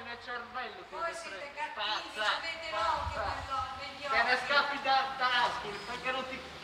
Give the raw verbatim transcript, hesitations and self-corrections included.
nel cervello. Voi siete cattivi, avete l'occhio per l'occhio. Te ne scappi da, da Ascoli, perché non ti